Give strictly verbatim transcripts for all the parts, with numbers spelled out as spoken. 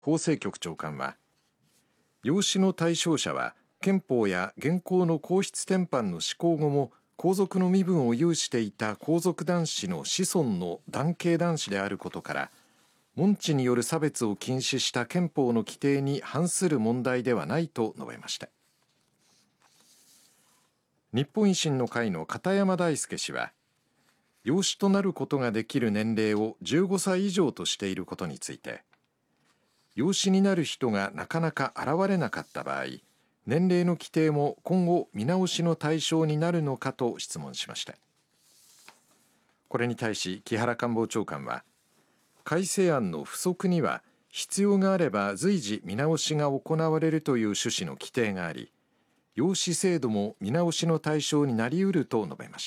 法制局長官は、養子の対象者は憲法や現行の皇室典範の施行後も皇族の身分を有していた皇族男子の子孫の男系男子であることから、門地による差別を禁止した憲法の規定に反する問題ではないと述べました。日本維新の会の片山大介氏は、養子となることができる年齢をじゅうごさい以上としていることについて、養子になる人がなかなか現れなかった場合、年齢の規定も今後見直しの対象になるのかと質問しました。これに対し木原官房長官は、改正案の付則には必要があれば随時見直しが行われるという趣旨の規定があり、養子制度も見直しの対象になりうると述べました。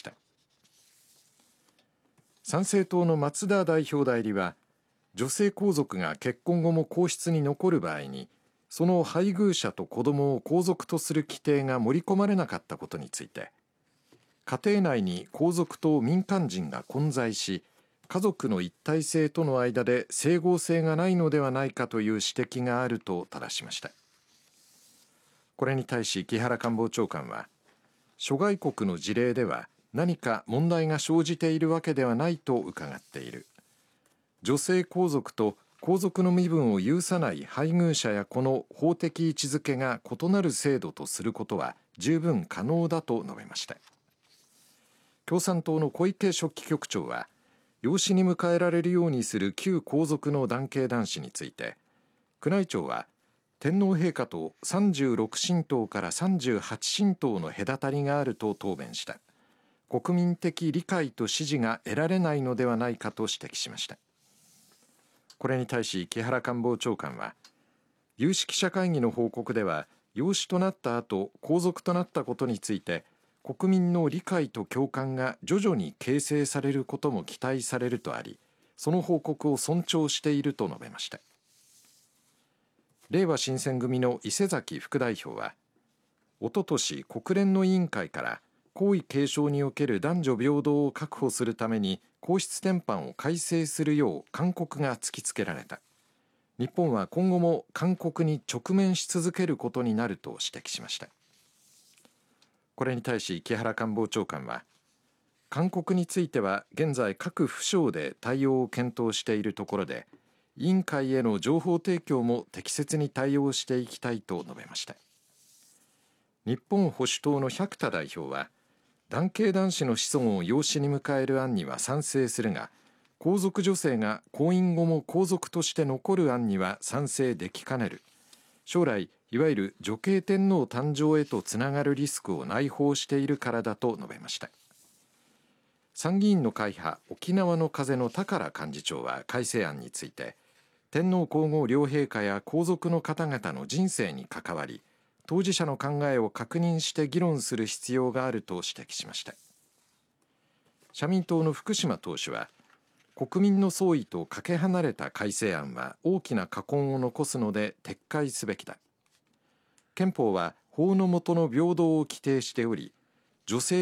参政党の松田代表代理は、女性皇族が結婚後も皇室に残る場合に、その配偶者と子どもを皇族とする規定が盛り込まれなかったことについて、家庭内に皇族と民間人が混在し、家族の一体性との間で整合性がないのではないかという指摘があると正しました。これに対し木原官房長官は、諸外国の事例では何か問題が生じているわけではないと伺っている。女性皇族と皇族の身分を有さない配偶者や子の法的位置づけが異なる制度とすることは十分可能だと述べました。共産党の小池書記局長は、養子に迎えられるようにする旧皇族の男系男子について、宮内庁は天皇陛下とさんじゅうろく親等からさんじゅうはち親等の隔たりがあると答弁した。国民的理解と支持が得られないのではないかと指摘しました。これに対し木原官房長官は、有識者会議の報告では、養子となった後皇族となったことについて、国民の理解と共感が徐々に形成されることも期待されるとあり、その報告を尊重していると述べました。れいわ新選組の伊勢崎副代表は、おととし国連の委員会から皇位継承における男女平等を確保するために皇室典範を改正するよう勧告が突きつけられた。日本は今後も勧告に直面し続けることになると指摘しました。これに対し木原官房長官は、勧告については現在各府省で対応を検討しているところで、委員会への情報提供も適切に対応していきたいと述べました。日本保守党の百田代表は、男系男子の子孫を養子に迎える案には賛成するが、皇族女性が婚姻後も皇族として残る案には賛成できかねる。将来いわゆる女系天皇誕生へとつながるリスクを内包しているからだと述べました。参議院の会派沖縄の風の田原幹事長は改正案について、天皇皇后両陛下や皇族の方々の人生に関わり、当事者の考えを確認して議論する必要があると指摘しました。社民党の福島党首は、国民の総意とかけ離れた改正案は大きな禍根を残すので撤回すべきだ。憲法は法の下の平等を規定しており、女性